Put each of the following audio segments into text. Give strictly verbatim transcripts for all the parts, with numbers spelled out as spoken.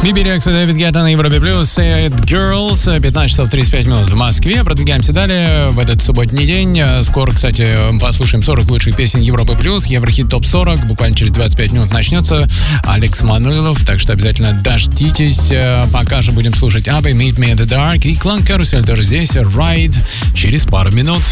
Биби Рекс и Дэвид Гетта на Европе Плюс. Girls. пятнадцать часов тридцать пять минут в Москве. Продвигаемся далее в этот субботний день. Скоро, кстати, послушаем сорок лучших песен Европы Плюс. Еврохит топ сорок. Буквально через двадцать пять минут начнется. Алекс Мануилов. Так что обязательно дождитесь. Пока же будем слушать Аббы, Meet Me in the Dark. И Клан Карусель тоже здесь. Ride через пару минут.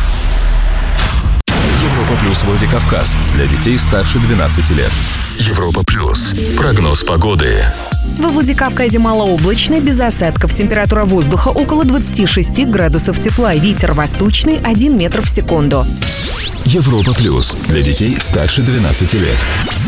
Европа Плюс Владикавказ. Для детей старше двенадцати лет. Европа Плюс. Прогноз погоды. Во Владикавказе малооблачно, без осадков. Температура воздуха около двадцати шести градусов тепла. Ветер восточный один метр в секунду. Европа Плюс. Для детей старше двенадцати лет.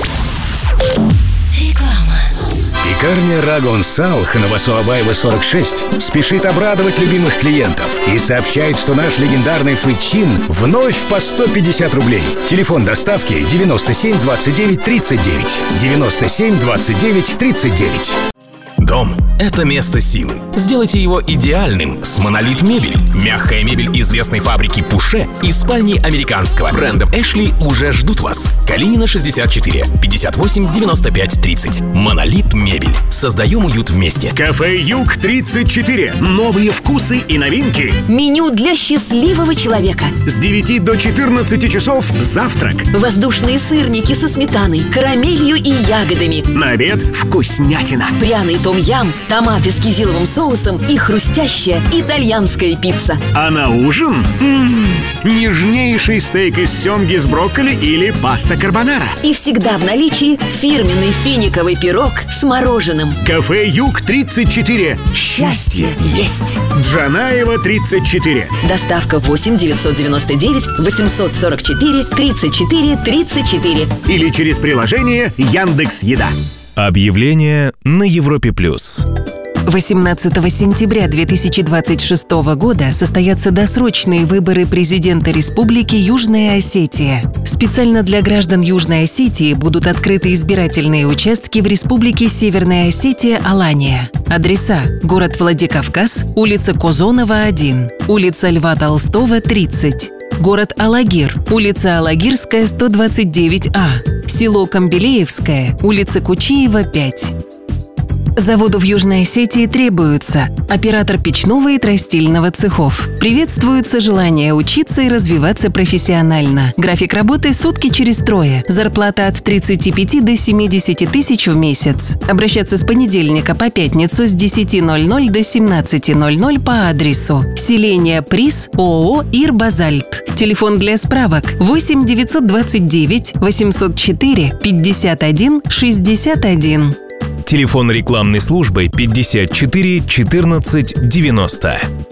Реклама. Пекарня Рагон Салх на Васуабаева сорок шесть спешит обрадовать любимых клиентов и сообщает, что наш легендарный фычин вновь по сто пятьдесят рублей. Телефон доставки девяносто семь двадцать девять тридцать девять. девяносто семь двадцать девять тридцать девять. Дом – это место силы. Сделайте его идеальным с Монолит Мебель. Мягкая мебель известной фабрики Пуше и спальни американского бренда Эшли уже ждут вас. Калинина шестьдесят четыре, пятьдесят восемь девяносто пять тридцать. Монолит Мебель. Создаем уют вместе. Кафе Юг тридцать четыре. Новые вкусы и новинки. Меню для счастливого человека. С девяти до четырнадцати часов завтрак. Воздушные сырники со сметаной, карамелью и ягодами. На обед вкуснятина. Пряный том-ям, томаты с кизиловым соусом и хрустящая итальянская пицца. А на ужин м-м, нежнейший стейк из семги с брокколи или паста карбонара. И всегда в наличии фирменный финиковый пирог с мороженым. Кафе Юг тридцать четыре. Счастье есть. Джанаева тридцать четыре. Доставка восемь девятьсот девяносто девять восемьсот сорок четыре тридцать четыре тридцать четыре. Или через приложение Яндекс.Еда. Объявление на Европе Плюс. восемнадцатого сентября две тысячи двадцать шестого года состоятся досрочные выборы президента Республики Южная Осетия. Специально для граждан Южной Осетии будут открыты избирательные участки в Республике Северная Осетия, Алания. Адреса: город Владикавказ, улица Козонова, один, улица Льва Толстого, тридцать. Город Алагир, улица Алагирская, сто двадцать девять А, село Камбелеевское, улица Кучиева, пять. Заводу в Южной Осетии требуются оператор печного и тростильного цехов. Приветствуется желание учиться и развиваться профессионально. График работы сутки через трое. Зарплата от тридцати пяти до семидесяти тысяч в месяц. Обращаться с понедельника по пятницу с десяти ноль-ноль до семнадцати ноль-ноль по адресу: селение Приз, ООО «Ирбазальт». Телефон для справок восемь девятьсот двадцать девять восемьсот четыре пятьдесят один шестьдесят один. Телефон рекламной службы пятьдесят четыре четырнадцать девяносто.